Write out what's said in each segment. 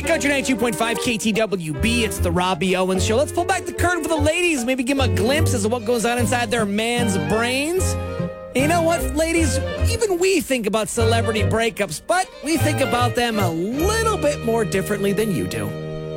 Country 92.5 KTWB. It's the Robbie Owens Show. Let's pull back the curtain for the ladies. Maybe give them a glimpse as to what goes on inside their man's brains. And you know what, ladies? Even we think about celebrity breakups, but we think about them a little bit more differently than you do.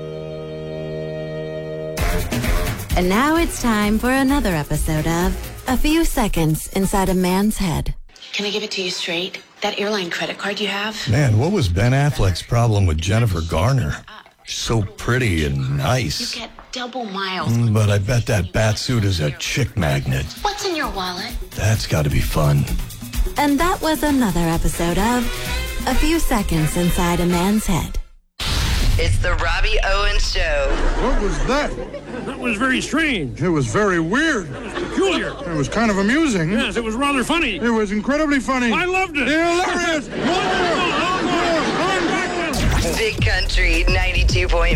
And now it's time for another episode of A Few Seconds Inside a Man's Head. Can I give it to you straight? That airline credit card you have? Man, what was Ben Affleck's problem with Jennifer Garner? She's so pretty and nice. You get double miles. But I bet that bat suit is a chick magnet. What's in your wallet? That's got to be fun. And that was another episode of A Few Seconds Inside a Man's Head. It's the Robbie Owens Show. What was that? That was very strange. It was very weird. It was peculiar. It was kind of amusing. Yes, it was rather funny. It was incredibly funny. I loved it. Hilarious. Big Country 92.5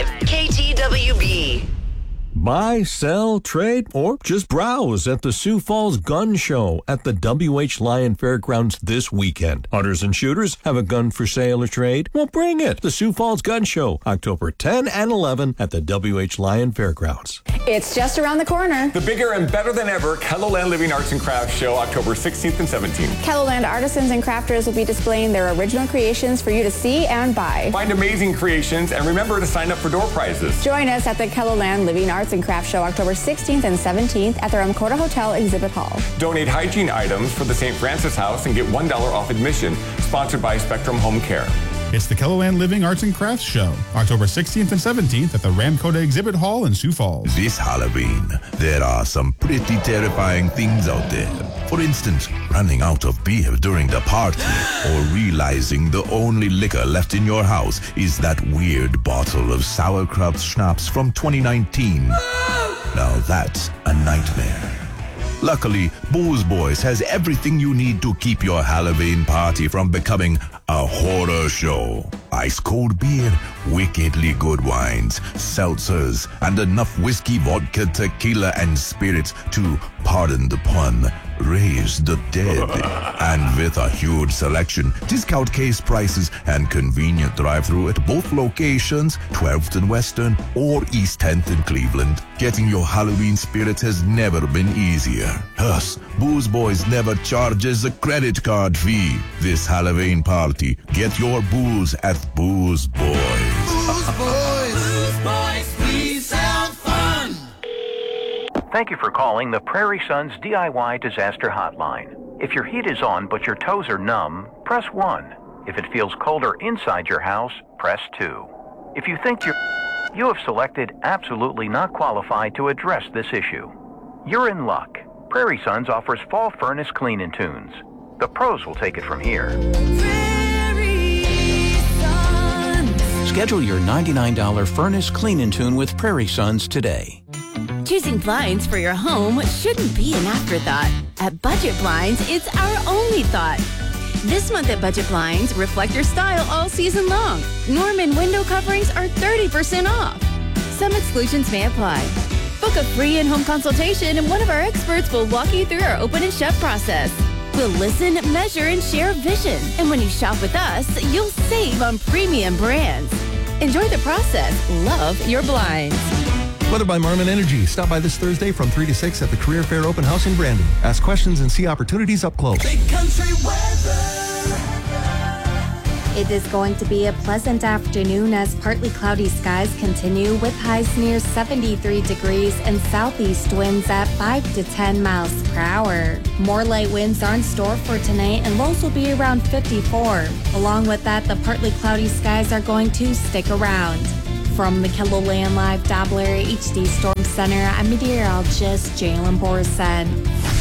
KTWB. Buy, sell, trade, or just browse at the Sioux Falls Gun Show at the W.H. Lyon Fairgrounds this weekend. Hunters and shooters have a gun for sale or trade? Well, bring it. The Sioux Falls Gun Show, October 10 and 11 at the W.H. Lyon Fairgrounds. It's just around the corner. The bigger and better than ever KELOLAND Living Arts and Crafts Show, October 16th and 17th. KELOLAND artisans and crafters will be displaying their original creations for you to see and buy. Find amazing creations and remember to sign up for door prizes. Join us at the KELOLAND Living Arts and Crafts Show, October 16th and 17th at the Ramkota Hotel Exhibit Hall. Donate hygiene items for the St. Francis House and get $1 off admission. Sponsored by Spectrum Home Care. It's the KELOLAND Living Arts and Crafts Show, October 16th and 17th at the Ramkota Exhibit Hall in Sioux Falls. This Halloween, there are some pretty terrifying things out there. For instance, running out of beer during the party, or realizing the only liquor left in your house is that weird bottle of sauerkraut schnapps from 2019. Now that's a nightmare. Luckily, Booze Boys has everything you need to keep your Halloween party from becoming a horror show. Ice cold beer, wickedly good wines, seltzers, and enough whiskey, vodka, tequila, and spirits to, pardon the pun, raise the dead. And with a huge selection, discount case prices, and convenient drive-thru at both locations, 12th and Western or East 10th in Cleveland, getting your Halloween spirits has never been easier. Plus, Booze Boys never charges a credit card fee. This Halloween party, get your booze at Booze Boys. Booze Boys. Booze Boys, we sound fun. Thank you for calling the Prairie Sons DIY Disaster Hotline. If your heat is on but your toes are numb, press 1. If it feels colder inside your house, press 2. If you think you have selected absolutely not qualified to address this issue. You're in luck. Prairie Sons offers fall furnace clean and tunes. The pros will take it from here. Schedule your $99 furnace clean and tune with Prairie Sons today. Choosing blinds for your home shouldn't be an afterthought. At Budget Blinds, it's our only thought. This month at Budget Blinds, reflect your style all season long. Norman window coverings are 30% off. Some exclusions may apply. Book a free in-home consultation and one of our experts will walk you through our open and shut process. We'll listen, measure, and share vision. And when you shop with us, you'll save on premium brands. Enjoy the process. Love your blinds. Weather by Marmon Energy. Stop by this Thursday from 3 to 6 at the Career Fair Open House in Brandon. Ask questions and see opportunities up close. Big Country weather. It is going to be a pleasant afternoon as partly cloudy skies continue with highs near 73 degrees and southeast winds at 5 to 10 miles per hour. More light winds are in store for tonight and lows will be around 54. Along with that, the partly cloudy skies are going to stick around. From the KELOLAND Live Doppler HD Storm Center, I'm meteorologist Jalen Borson.